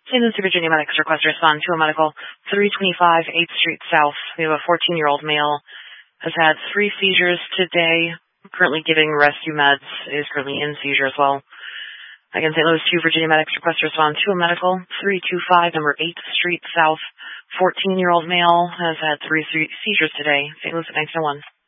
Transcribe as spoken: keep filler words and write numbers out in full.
Saint Lucie, Virginia medics request to respond to a medical three twenty-five eighth Street South. We have a fourteen-year-old male, has had three seizures today, currently giving rescue meds, is currently in seizure as well. Again, Saint Louis two, Virginia medics request to respond to a medical three twenty-five number eighth Street South. fourteen-year-old male has had three seizures today. Saint Louis nine one.